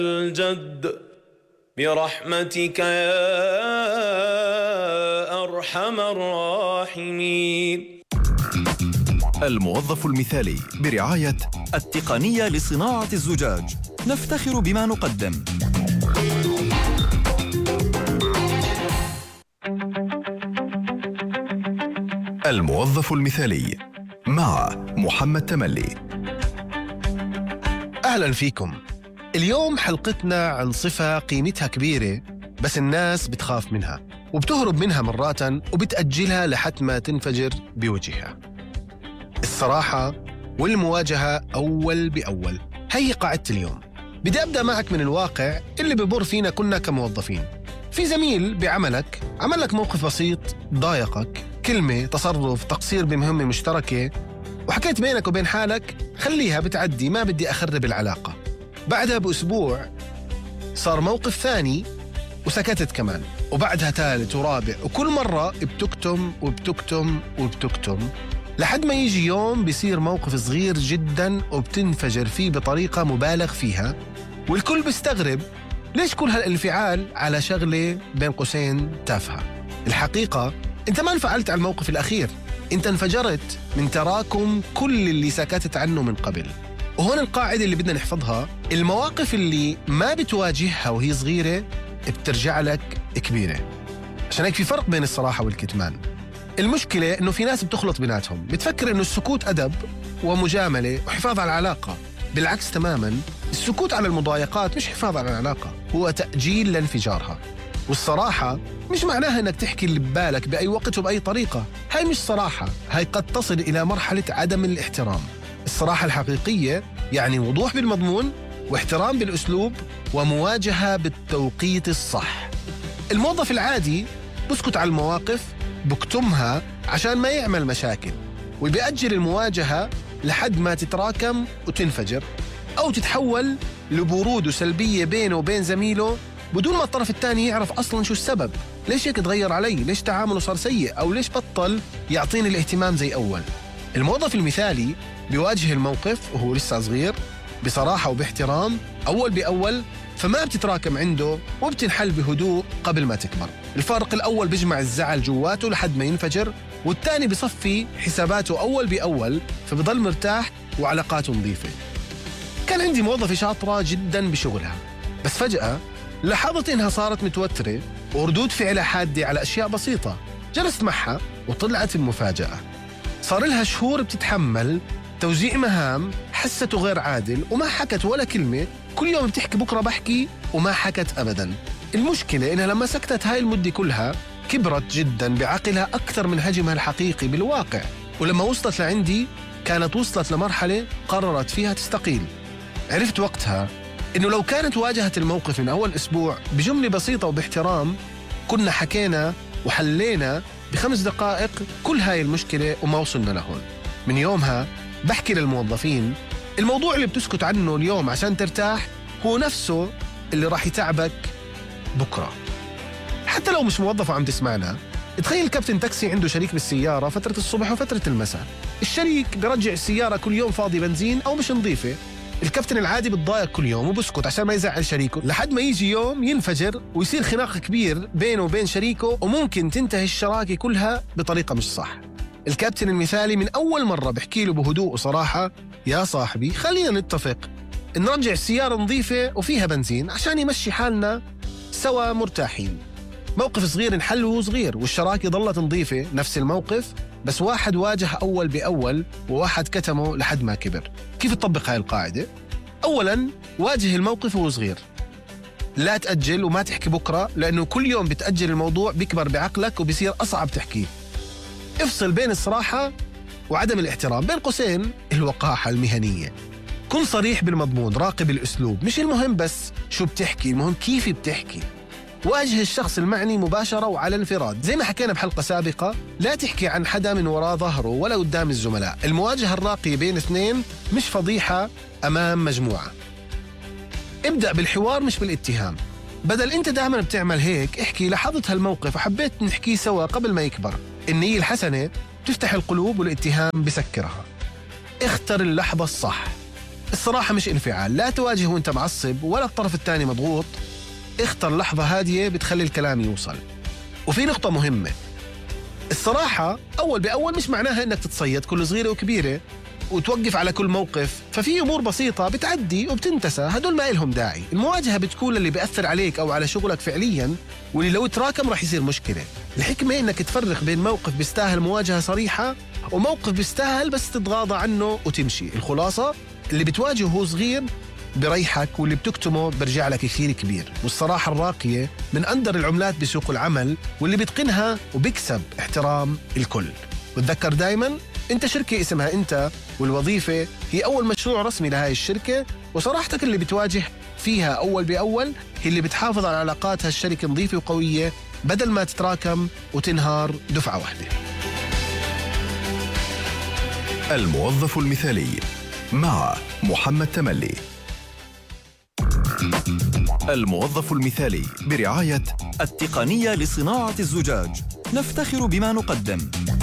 الجد برحمتك يا أرحم الراحمين. الموظف المثالي برعاية التقنية لصناعة الزجاج. نفتخر بما نقدم. الموظف المثالي مع محمد تملي. أهلا فيكم. اليوم حلقتنا عن صفة قيمتها كبيرة بس الناس بتخاف منها وبتهرب منها مرات وبتأجلها لحد ما تنفجر بوجهها. الصراحة والمواجهة أول بأول. هي قاعدة اليوم. بدي أبدأ معك من الواقع اللي بمر فينا كنا كموظفين. في زميل بعملك عمل لك موقف بسيط ضايقك، كلمة، تصرف، تقصير بمهمة مشتركة، وحكيت بينك وبين حالك خليها بتعدي، ما بدي أخرب العلاقة. بعدها بأسبوع صار موقف ثاني وسكتت كمان، وبعدها ثالث ورابع، وكل مرة بتكتم وبتكتم وبتكتم لحد ما يجي يوم بيصير موقف صغير جدا وبتنفجر فيه بطريقة مبالغ فيها، والكل بيستغرب ليش كل هالانفعال على شغلة بين قوسين تافهة. الحقيقة انت ما انفعلت على الموقف الأخير، انت انفجرت من تراكم كل اللي سكتت عنه من قبل. وهون القاعدة اللي بدنا نحفظها: المواقف اللي ما بتواجهها وهي صغيرة بترجع لك كبيرة. عشان هيك في فرق بين الصراحة والكتمان. المشكلة إنه في ناس بتخلط بيناتهم، بتفكر إنه السكوت أدب ومجاملة وحفاظ على العلاقة. بالعكس تماماً، السكوت على المضايقات مش حفاظ على العلاقة، هو تأجيل لانفجارها. والصراحة مش معناها إنك تحكي اللي ببالك بأي وقت وبأي طريقة. هاي مش صراحة، هاي قد تصل إلى مرحلة عدم الاحترام. الصراحة الحقيقية يعني وضوح بالمضمون واحترام بالأسلوب ومواجهة بالتوقيت الصح. الموظف العادي بسكت على المواقف، بكتمها عشان ما يعمل مشاكل، وبيأجل المواجهة لحد ما تتراكم وتنفجر، أو تتحول لبرود وسلبية بينه وبين زميله بدون ما الطرف الثاني يعرف أصلاً شو السبب. ليش هيك تغير علي؟ ليش تعامله صار سيء؟ أو ليش بطل يعطيني الاهتمام زي أول؟ الموظف المثالي بيواجه الموقف وهو لسه صغير بصراحة وباحترام أول بأول، فما بتتراكم عنده وبتنحل بهدوء قبل ما تكبر. الفارق الأول بيجمع الزعل جواته لحد ما ينفجر، والتاني بصفي حساباته أول بأول، فبضل مرتاح وعلاقاته نظيفة. كان عندي موظفة شاطرة جدا بشغلها، بس فجأة لاحظت إنها صارت متوترة وردود فعلها حادة على أشياء بسيطة. جلست معها وطلعت المفاجأة: صار لها شهور بتتحمل توزيع مهام حسته غير عادل وما حكت ولا كلمة. كل يوم بتحكي بكرة بحكي وما حكت أبدا. المشكلة إنها لما سكتت هاي المدة كلها كبرت جدا بعقلها أكثر من حجمها الحقيقي بالواقع، ولما وصلت لعندي كانت وصلت لمرحلة قررت فيها تستقيل. عرفت وقتها إنه لو كانت واجهت الموقف من أول أسبوع بجملة بسيطة وباحترام كنا حكينا وحلينا ب5 دقائق كل هاي المشكلة وما وصلنا لهون. من يومها بحكي للموظفين: الموضوع اللي بتسكت عنه اليوم عشان ترتاح هو نفسه اللي راح يتعبك بكرة. حتى لو مش موظف وعم تسمعنا، تخيل كابتن تاكسي عنده شريك بالسيارة فترة الصبح وفترة المساء. الشريك برجع السيارة كل يوم فاضي بنزين أو مش نظيفة. الكابتن العادي بتضايق كل يوم وبسكت عشان ما يزعل شريكه، لحد ما يجي يوم ينفجر ويصير خناق كبير بينه وبين شريكه، وممكن تنتهي الشراكة كلها بطريقة مش صح. الكابتن المثالي من أول مرة بحكي له بهدوء وصراحة: يا صاحبي خلينا نتفق نرجع السيارة نظيفة وفيها بنزين عشان يمشي حالنا سوا مرتاحين. موقف صغير انحل وهو صغير والشراكة ظلت نظيفة. نفس الموقف بس واحد واجه أول بأول وواحد كتمه لحد ما كبر. كيف تطبق هاي القاعدة؟ أولاً واجه الموقف وهو صغير، لا تأجل وما تحكي بكرة، لأنه كل يوم بتأجل الموضوع بيكبر بعقلك وبيصير أصعب تحكيه. افصل بين الصراحة وعدم الاحترام، بين قوسين الوقاحة المهنية. كن صريح بالمضمون، راقب الأسلوب، مش المهم بس شو بتحكي، المهم كيف بتحكي. واجه الشخص المعني مباشرة وعلى انفراد. زي ما حكينا بحلقة سابقة، لا تحكي عن حدا من وراء ظهره ولا قدام الزملاء. المواجهة الراقية بين اثنين مش فضيحة أمام مجموعة. ابدأ بالحوار مش بالاتهام. بدل انت دائما بتعمل هيك، احكي: لاحظت هالموقف وحبيت نحكيه سوا قبل ما يكبر. النية الحسنة تفتح القلوب والاتهام بسكرها. اختر اللحظة الصح. الصراحة مش انفعال، لا تواجه وانت معصب ولا الطرف الثاني مضغوط. اختر لحظة هادية بتخلي الكلام يوصل. وفي نقطة مهمة، الصراحة أول بأول مش معناها إنك تتصيد كل صغيرة وكبيرة وتوقف على كل موقف، ففي أمور بسيطة بتعدي وبتنتسى، هدول ما إلهم داعي. المواجهة بتكون اللي بيأثر عليك أو على شغلك فعلياً، واللي لو تراكم رح يصير مشكلة. الحكمة إنك تفرق بين موقف بيستاهل مواجهة صريحة وموقف بيستاهل بس تتغاضى عنه وتمشي. الخلاصة اللي بتواجهه هو صغير بريحك، واللي بتكتمه برجع لك كثير كبير. والصراحة الراقية من أندر العملات بسوق العمل، واللي بتقنها وبيكسب احترام الكل. وتذكر دايماً انت شركة اسمها انت، والوظيفة هي أول مشروع رسمي لهاي الشركة، وصراحتك اللي بتواجه فيها أول بأول هي اللي بتحافظ على علاقات هالشركة نظيفة وقوية بدل ما تتراكم وتنهار دفعة واحدة. الموظف المثالي مع محمد تملي. الموظف المثالي برعاية التقنية لصناعة الزجاج. نفتخر بما نقدم.